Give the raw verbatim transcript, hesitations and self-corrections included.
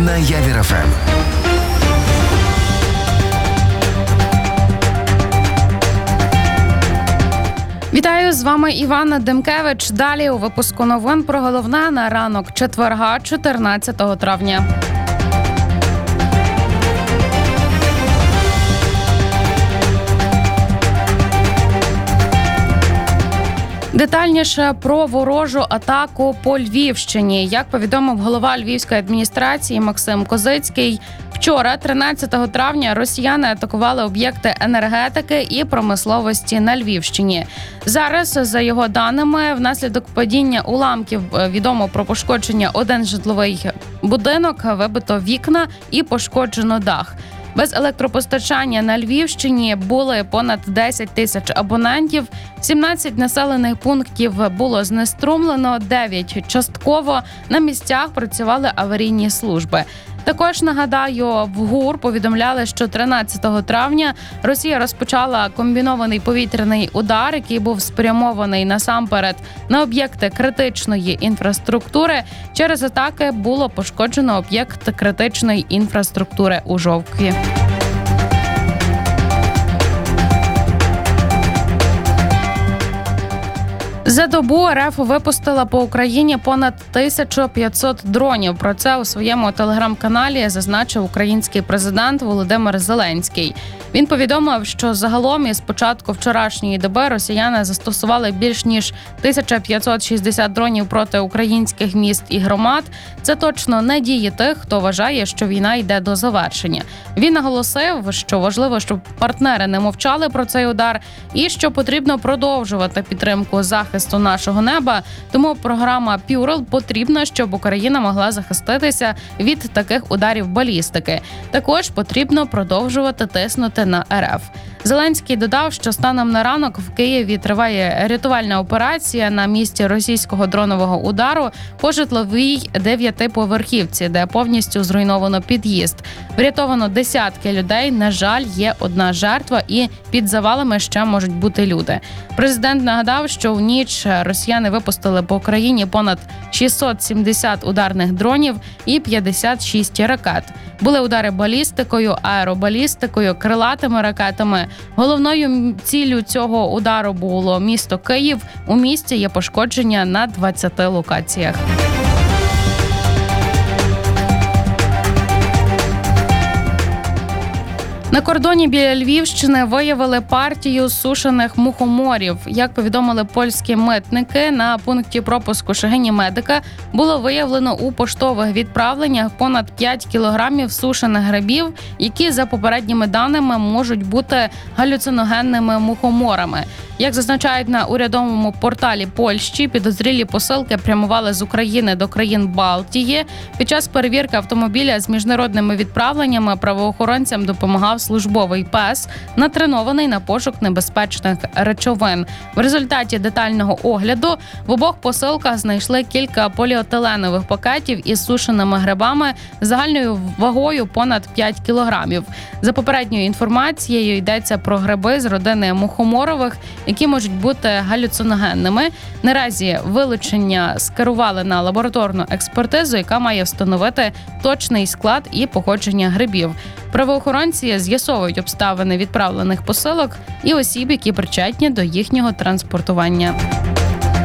на Явір еф ем. Вітаю, з вами Іванна Демкевич. Далі у випуску новин про головне на ранок четверга, чотирнадцятого травня. Детальніше про ворожу атаку по Львівщині. Як повідомив голова Львівської адміністрації Максим Козицький, вчора, тринадцятого травня, росіяни атакували об'єкти енергетики і промисловості на Львівщині. Зараз, за його даними, внаслідок падіння уламків відомо про пошкодження один житловий будинок, вибито вікна і пошкоджено дах. Без електропостачання на Львівщині були понад десять тисяч абонентів, сімнадцять населених пунктів було знеструмлено, дев'ять частково, на місцях працювали аварійні служби. Також, нагадаю, в ГУР повідомляли, що тринадцятого травня Росія розпочала комбінований повітряний удар, який був спрямований насамперед на об'єкти критичної інфраструктури. Через атаки було пошкоджено об'єкт критичної інфраструктури у Жовкві. За добу РФ випустила по Україні понад тисячу п'ятсот дронів. Про це у своєму телеграм-каналі зазначив український президент Володимир Зеленський. Він повідомив, що загалом із початку вчорашньої доби росіяни застосували більш ніж тисяча п'ятсот шістдесят дронів проти українських міст і громад. Це точно не дії тих, хто вважає, що війна йде до завершення. Він наголосив, що важливо, щоб партнери не мовчали про цей удар і що потрібно продовжувати підтримку захисту нашого неба. Тому програма «Пюрл» потрібна, щоб Україна могла захиститися від таких ударів балістики. Також потрібно продовжувати тиснути на РФ. Зеленський додав, що станом на ранок в Києві триває рятувальна операція на місці російського дронового удару по житловій дев'ятиповерхівці, де повністю зруйновано під'їзд. Врятовано десятки людей, на жаль, є одна жертва і під завалами ще можуть бути люди. Президент нагадав, що в ніч росіяни випустили по Україні понад шістсот сімдесят ударних дронів і п'ятдесят шість ракет. Були удари балістикою, аеробалістикою, крилатими ракетами. Головною ціллю цього удару було місто Київ. У місті є пошкодження на двадцяти локаціях. На кордоні біля Львівщини виявили партію сушених мухоморів. Як повідомили польські митники, на пункті пропуску Шегині Медика було виявлено у поштових відправленнях понад п'ять кілограмів сушених грибів, які, за попередніми даними, можуть бути галюциногенними мухоморами. Як зазначають на урядовому порталі Польщі, підозрілі посилки прямували з України до країн Балтії. Під час перевірки автомобіля з міжнародними відправленнями правоохоронцям допомагав службовий пес, натренований на пошук небезпечних речовин. В результаті детального огляду в обох посилках знайшли кілька поліетиленових пакетів із сушеними грибами загальною вагою понад п'ять кілограмів. За попередньою інформацією, йдеться про гриби з родини мухоморових, які можуть бути галюциногенними. Наразі вилучення скерували на лабораторну експертизу, яка має встановити точний склад і походження грибів. Правоохоронці з'ясовують обставини відправлених посилок і осіб, які причетні до їхнього транспортування.